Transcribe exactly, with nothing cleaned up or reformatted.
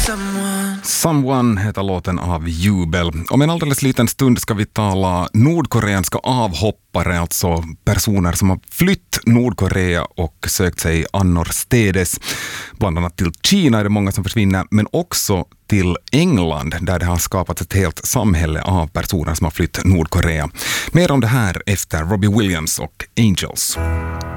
Someone heter låten av Jubel. Om en alldeles liten stund ska vi tala nordkoreanska avhoppare, alltså personer som har flytt Nordkorea och sökt sig annorstädes. Bland annat till Kina är det många som försvinner, men också till England där det har skapats ett helt samhälle av personer som har flytt Nordkorea. Mer om det här efter Robbie Williams och Angels.